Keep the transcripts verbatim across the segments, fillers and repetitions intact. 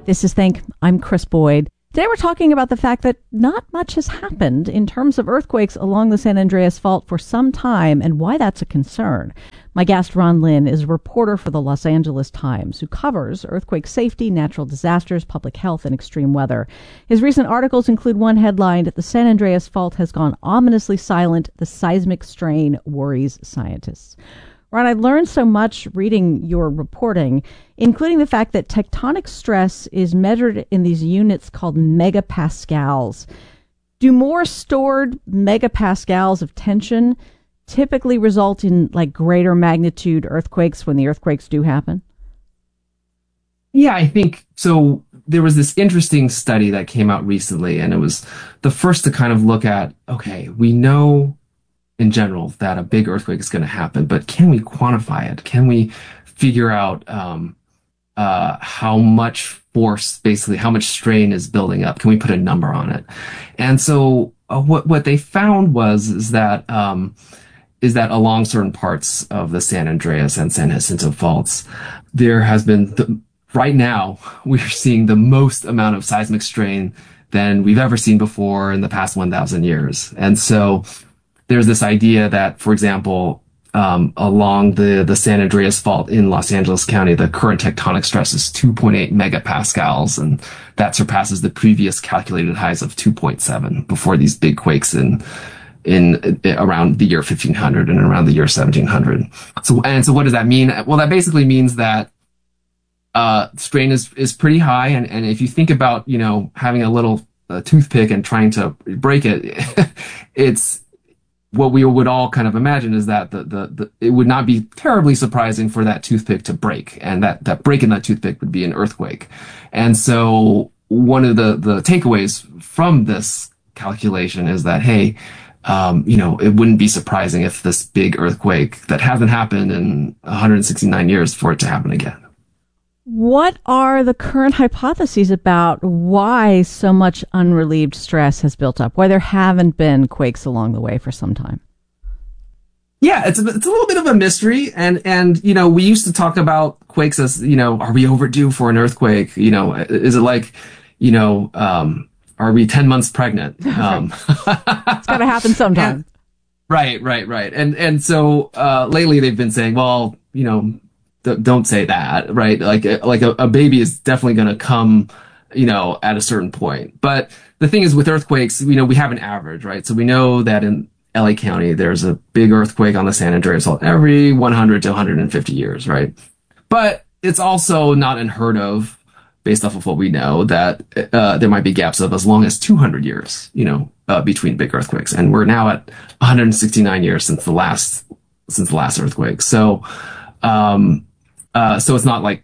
This is Think. I'm Chris Boyd. Today we're talking about the fact that not much has happened in terms of earthquakes along the San Andreas Fault for some time and why that's a concern. My guest, Ron Lin, is a reporter for the Los Angeles Times who covers earthquake safety, natural disasters, public health, and extreme weather. His recent articles include one headlined, "The San Andreas Fault has gone ominously silent. The seismic strain worries scientists." Ron, I learned so much reading your reporting, including the fact that tectonic stress is measured in these units called megapascals. Do more stored megapascals of tension typically result in like greater magnitude earthquakes when the earthquakes do happen? Yeah, I think so. There was this interesting study that came out recently, and it was the first to kind of look at, okay, we know in general that a big earthquake is going to happen, but can we quantify it? Can we figure out um, uh, how much force, basically how much strain is building up? Can we put a number on it? And so uh, what what they found was is that um, is that along certain parts of the San Andreas and San Jacinto faults, there has been the, right now we are seeing the most amount of seismic strain than we've ever seen before in the past one thousand years. And so there's this idea that, for example, um, along the, the San Andreas Fault in Los Angeles County, the current tectonic stress is two point eight megapascals, and that surpasses the previous calculated highs of two point seven before these big quakes in in, in around the year fifteen hundred and around the year seventeen hundred. So, and so what does that mean? Well, that basically means that uh, strain is is pretty high, and, and if you think about, you know, having a little uh, toothpick and trying to break it, it's what we would all kind of imagine is that the, the, the, it would not be terribly surprising for that toothpick to break, and that, that break in that toothpick would be an earthquake. And so one of the, the takeaways from this calculation is that, hey, um, you know, it wouldn't be surprising if this big earthquake that hasn't happened in one hundred sixty-nine years for it to happen again. What are the current hypotheses about why so much unrelieved stress has built up, why there haven't been quakes along the way for some time? Yeah, it's a, it's a little bit of a mystery. And, and, you know, we used to talk about quakes as, you know, are we overdue for an earthquake? You know, is it like, you know, um, are we ten months pregnant? Um, it's got to happen sometime. And, right, right, right. And, and so, uh, lately they've been saying, well, you know, don't say that, right? Like, like a, a baby is definitely going to come, you know, at a certain point. But the thing is with earthquakes, you know, we have an average, right? So we know that in L A County, there's a big earthquake on the San Andreas Fault every one hundred to one hundred fifty years, right? But it's also not unheard of, based off of what we know, that uh, there might be gaps of as long as two hundred years, you know, uh, between big earthquakes. And we're now at one hundred sixty-nine years since the last, since the last earthquake. So, um, Uh, so it's not like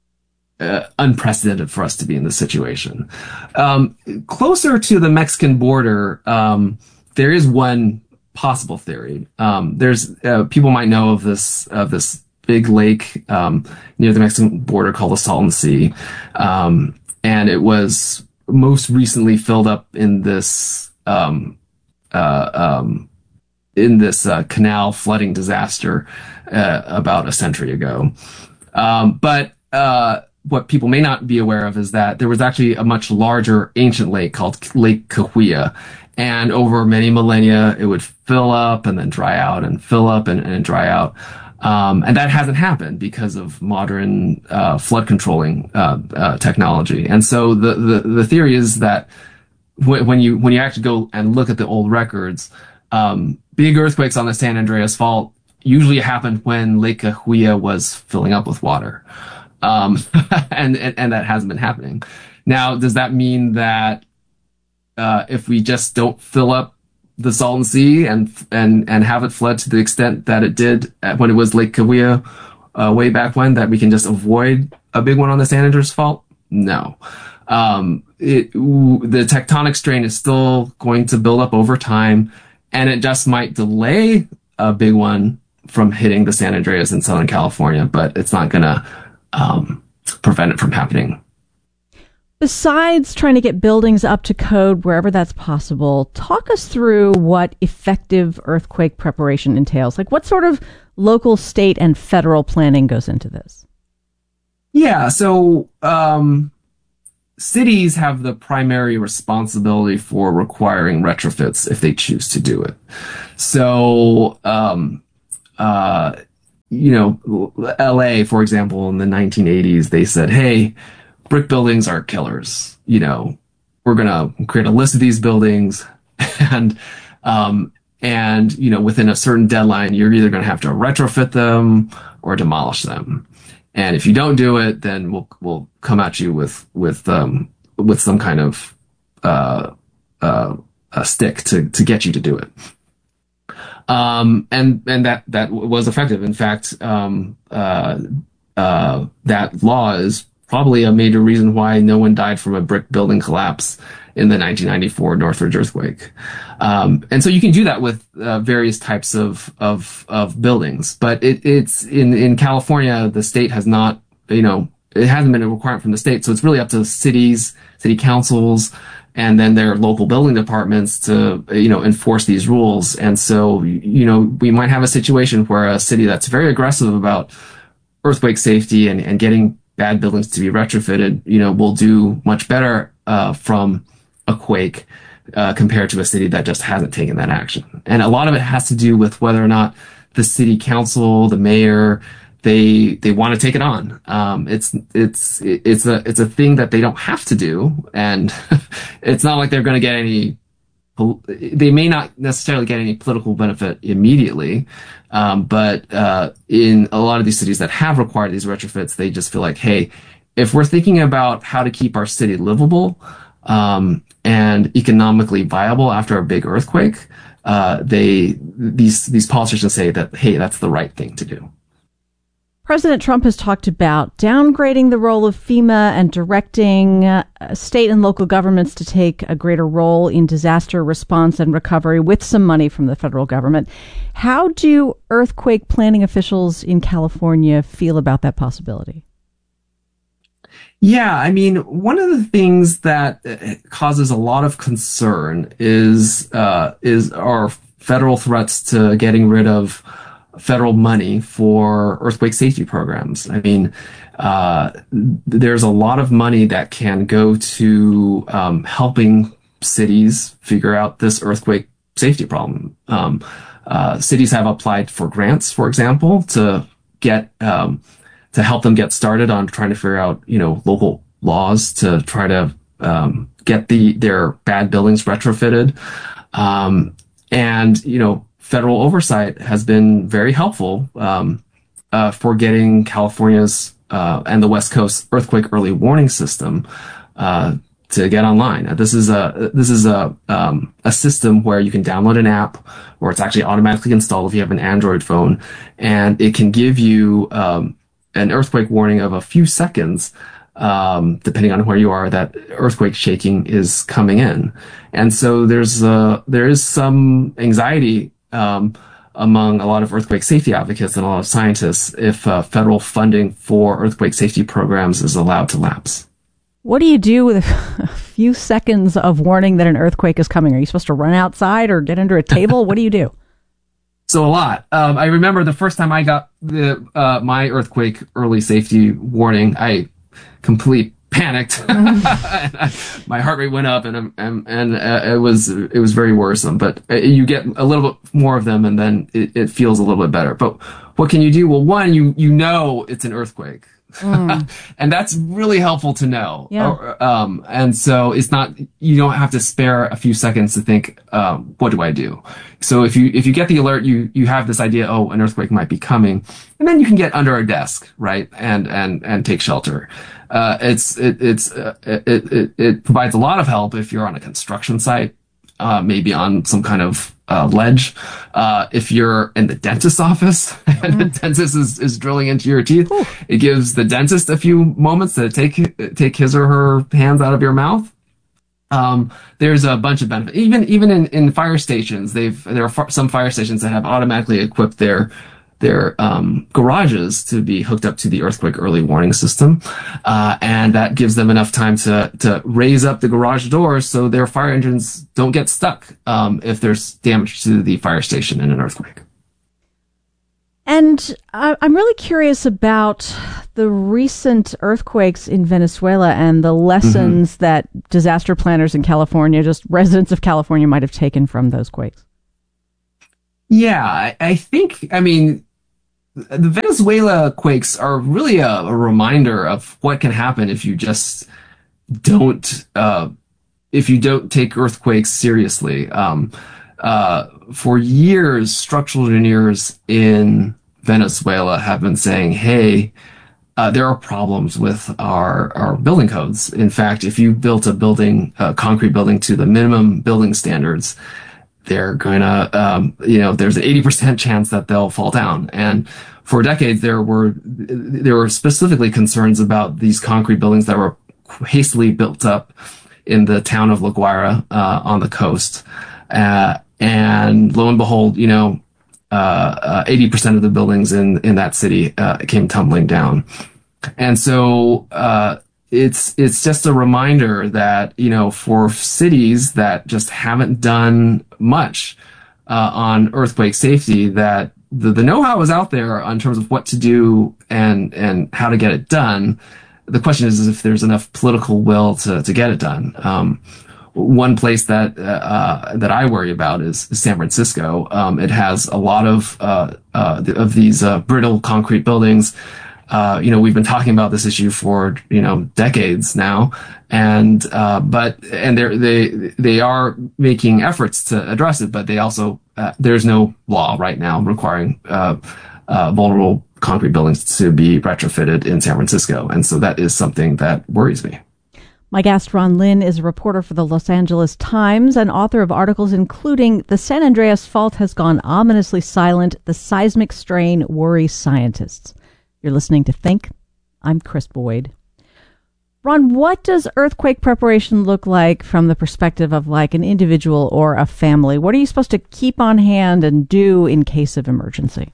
uh, unprecedented for us to be in this situation. Um, closer to the Mexican border, um, there is one possible theory. Um, there's uh, people might know of this of this big lake um, near the Mexican border called the Salton Sea, um, and it was most recently filled up in this um, uh, um, in this uh, canal flooding disaster uh, about a century ago. Um, but, uh, what people may not be aware of is that there was actually a much larger ancient lake called Lake Cahuilla. And over many millennia, it would fill up and then dry out and fill up and, and dry out. Um, and that hasn't happened because of modern, uh, flood controlling, uh, uh, technology. And so the, the, the theory is that w- when you, when you actually go and look at the old records, um, big earthquakes on the San Andreas Fault usually happened when Lake Cahuilla was filling up with water. Um, and, and, and that hasn't been happening. Now, does that mean that, uh, if we just don't fill up the Salton Sea and, and, and have it flood to the extent that it did at, when it was Lake Cahuilla, uh, way back when, that we can just avoid a big one on the San Andreas Fault? No. Um, it, the tectonic strain is still going to build up over time, and it just might delay a big one from hitting the San Andreas in Southern California, but it's not going to um, prevent it from happening. Besides trying to get buildings up to code wherever that's possible, talk us through what effective earthquake preparation entails. Like, what sort of local, state, and federal planning goes into this? Yeah, so um, cities have the primary responsibility for requiring retrofits if they choose to do it. So, um, uh, you know, L A, for example, in the nineteen eighties, they said, hey, brick buildings are killers. You know, we're going to create a list of these buildings and, um, and, you know, within a certain deadline, you're either going to have to retrofit them or demolish them. And if you don't do it, then we'll, we'll come at you with, with, um, with some kind of, uh, uh, a stick to, to get you to do it. Um, and, and that, that was effective. In fact, um, uh, uh, that law is probably a major reason why no one died from a brick building collapse in the nineteen ninety-four Northridge earthquake. Um, and so you can do that with uh, various types of, of, of buildings, but it, it's in, in California, the state has not, you know, it hasn't been a requirement from the state. So it's really up to cities, city councils, and then their local building departments to, you know, enforce these rules. And so, you know, we might have a situation where a city that's very aggressive about earthquake safety and, and getting bad buildings to be retrofitted, you know, will do much better uh, from a quake uh, compared to a city that just hasn't taken that action. And a lot of it has to do with whether or not the city council, the mayor, they they want to take it on. Um, it's it's it's a it's a thing that they don't have to do, and it's not like they're going to get any. They may not necessarily get any political benefit immediately, um, but uh, in a lot of these cities that have required these retrofits, they just feel like, hey, if we're thinking about how to keep our city livable um, and economically viable after a big earthquake, uh, they these these politicians say that, hey, that's the right thing to do. President Trump has talked about downgrading the role of FEMA and directing uh, state and local governments to take a greater role in disaster response and recovery with some money from the federal government. How do earthquake planning officials in California feel about that possibility? Yeah, I mean, one of the things that causes a lot of concern is uh, is our federal threats to getting rid of federal money for earthquake safety programs. I mean, uh, there's a lot of money that can go to um, helping cities figure out this earthquake safety problem. Um, uh, cities have applied for grants, for example, to get um, to help them get started on trying to figure out, you know, local laws to try to um, get the their bad buildings retrofitted. Um, and you know, federal oversight has been very helpful um, uh, for getting California's uh, and the West Coast earthquake early warning system uh, to get online. This is a this is a um, a system where you can download an app, or it's actually automatically installed if you have an Android phone, and it can give you um, an earthquake warning of a few seconds. Um, depending on where you are, that earthquake shaking is coming in, and so there's uh, there is some anxiety Um, among a lot of earthquake safety advocates and a lot of scientists if uh, federal funding for earthquake safety programs is allowed to lapse. What do you do with a few seconds of warning that an earthquake is coming? Are you supposed to run outside or get under a table? What do you do? So a lot. Um, I remember the first time I got the uh, my earthquake early safety warning, I complete panicked. I, my heart rate went up, and and and uh, it was it was very worrisome. But you get a little bit more of them, and then it, it feels a little bit better. But what can you do? Well, one, you you know it's an earthquake, mm. and that's really helpful to know. Yeah. Or, um, and so it's not, you don't have to spare a few seconds to think, um, what do I do? So if you if you get the alert, you you have this idea, oh, an earthquake might be coming, and then you can get under a desk, right, and and and take shelter. Uh, it's, it, it's, uh, it, it, it provides a lot of help if you're on a construction site, uh, maybe on some kind of, uh, ledge. Uh, if you're in the dentist's office and mm. the dentist is, is drilling into your teeth, Ooh. It gives the dentist a few moments to take, take his or her hands out of your mouth. Um, there's a bunch of benefits. Even, even in, in fire stations, they've, there are far, some fire stations that have automatically equipped their, their um, garages to be hooked up to the earthquake early warning system, uh, and that gives them enough time to to raise up the garage doors so their fire engines don't get stuck um, if there's damage to the fire station in an earthquake. And I, I'm really curious about the recent earthquakes in Venezuela and the lessons mm-hmm. that disaster planners in California, just residents of California, might have taken from those quakes. Yeah, I, I think, I mean, the Venezuela quakes are really a, a reminder of what can happen if you just don't, uh, if you don't take earthquakes seriously. Um, uh, for years, structural engineers in Venezuela have been saying, hey, uh, there are problems with our, our building codes. In fact, if you built a building, a concrete building to the minimum building standards, they're going to, um, you know, there's an eighty percent chance that they'll fall down. And for decades, there were, there were specifically concerns about these concrete buildings that were hastily built up in the town of La Guaira, uh, on the coast. Uh, and lo and behold, you know, uh, uh, eighty percent of the buildings in, in that city, uh, came tumbling down. And so, uh, it's, it's just a reminder that, you know, for cities that just haven't done much, uh, on earthquake safety, that the, the know-how is out there in terms of what to do and, and how to get it done. The question is, is if there's enough political will to, to get it done. Um, One place that uh, that I worry about is San Francisco. Um, it has a lot of uh, uh, of these uh, brittle concrete buildings. Uh, you know, we've been talking about this issue for you know decades now, and uh, but and they they they are making efforts to address it, but they also uh, there's no law right now requiring uh, uh, vulnerable concrete buildings to be retrofitted in San Francisco, and so that is something that worries me. My guest, Ron Lin, is a reporter for the Los Angeles Times and author of articles including The San Andreas Fault Has Gone Ominously Silent, The Seismic Strain Worries Scientists. You're listening to Think. I'm Chris Boyd. Ron, what does earthquake preparation look like from the perspective of like an individual or a family? What are you supposed to keep on hand and do in case of emergency?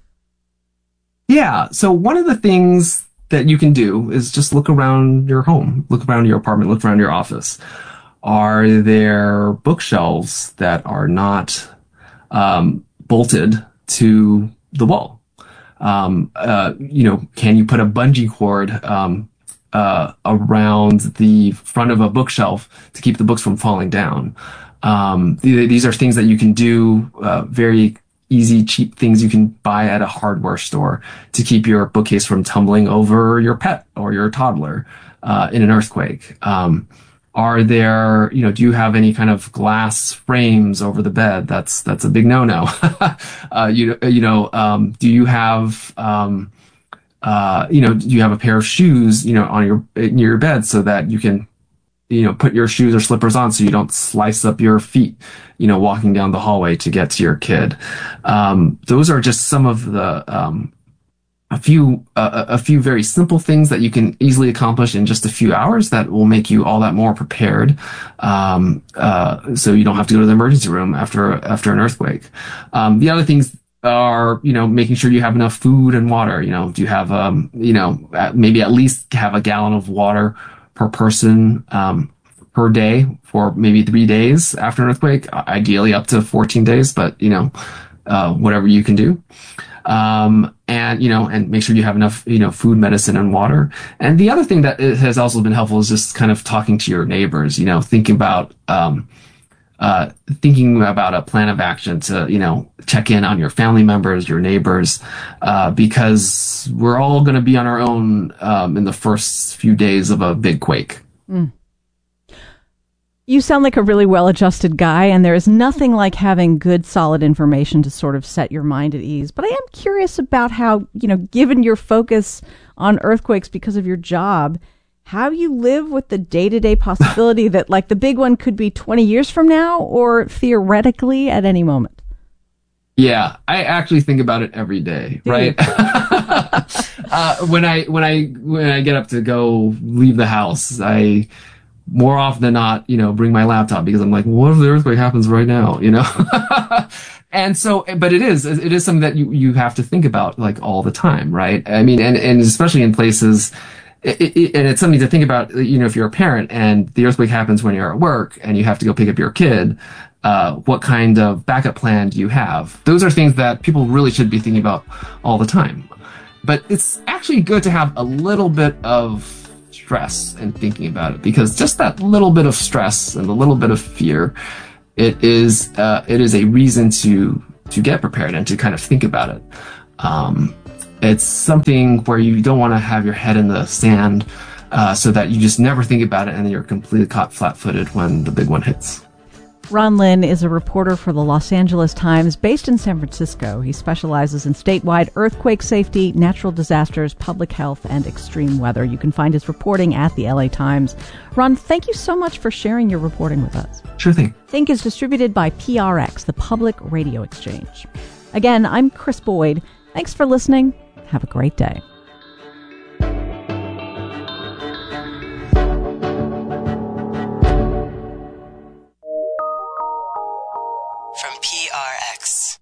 Yeah, so one of the things that you can do is just look around your home, look around your apartment, look around your office. Are there bookshelves that are not um, bolted to the wall? Um, uh, you know, can you put a bungee cord um, uh, around the front of a bookshelf to keep the books from falling down? Um, these are things that you can do uh, very easy, cheap things you can buy at a hardware store to keep your bookcase from tumbling over your pet or your toddler uh, in an earthquake. Um, are there, you know, do you have any kind of glass frames over the bed? That's that's a big no-no. uh, you you know, um, do you have um, uh, you know, do you have a pair of shoes, you know, on your near your bed so that you can, you know, put your shoes or slippers on so you don't slice up your feet, you know, walking down the hallway to get to your kid. Um, those are just some of the, um, a few, uh, a few very simple things that you can easily accomplish in just a few hours that will make you all that more prepared. Um, uh, so you don't have to go to the emergency room after, after an earthquake. Um, the other things are, you know, making sure you have enough food and water. You know, do you have, um, you know, maybe at least have a gallon of water per person, um, per day for maybe three days after an earthquake, ideally up to fourteen days, but, you know, uh, whatever you can do. Um, and, you know, and make sure you have enough, you know, food, medicine, and water. And the other thing that has also been helpful is just kind of talking to your neighbors, you know, thinking about, um, uh, thinking about a plan of action to, you know, check in on your family members, your neighbors, uh, because we're all going to be on our own, um, in the first few days of a big quake. Mm. You sound like a really well-adjusted guy, and there is nothing like having good, solid information to sort of set your mind at ease. But I am curious about how, you know, given your focus on earthquakes because of your job, how you live with the day-to-day possibility that, like, the big one could be twenty years from now or theoretically at any moment. Yeah, I actually think about it every day, right? uh, when I when I when I get up to go leave the house, I more often than not, you know, bring my laptop because I'm like, well, what if the earthquake happens right now, you know? And so, but it is, it is something that you, you have to think about like all the time, right? I mean, and, and especially in places, it, it, and it's something to think about, you know, if you're a parent and the earthquake happens when you're at work and you have to go pick up your kid, Uh, what kind of backup plan do you have? Those are things that people really should be thinking about all the time. But it's actually good to have a little bit of stress in thinking about it, because just that little bit of stress and a little bit of fear, it is uh, it is a reason to to get prepared and to kind of think about it. Um, it's something where you don't want to have your head in the sand, uh, so that you just never think about it and then you're completely caught flat-footed when the big one hits. Ron Lin is a reporter for the Los Angeles Times based in San Francisco. He specializes in statewide earthquake safety, natural disasters, public health, and extreme weather. You can find his reporting at the L A Times. Ron, thank you so much for sharing your reporting with us. Sure thing. Think is distributed by P R X, the Public Radio Exchange. Again, I'm Chris Boyd. Thanks for listening. Have a great day. From P R X.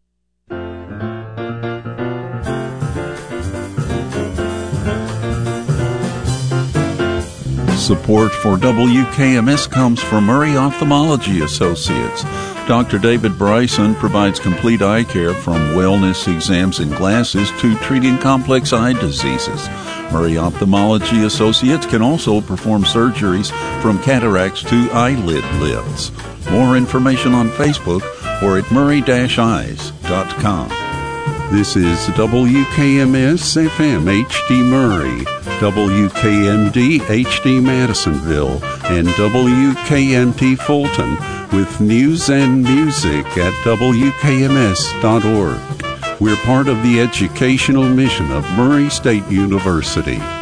Support for W K M S comes from Murray Ophthalmology Associates. Doctor David Bryson provides complete eye care from wellness exams and glasses to treating complex eye diseases. Murray Ophthalmology Associates can also perform surgeries from cataracts to eyelid lifts. More information on Facebook or at murray dash eyes dot com. This is W K M S F M H D Murray, W K M D H D Madisonville, and W K M T Fulton with news and music at W K M S dot org. We're part of the educational mission of Murray State University.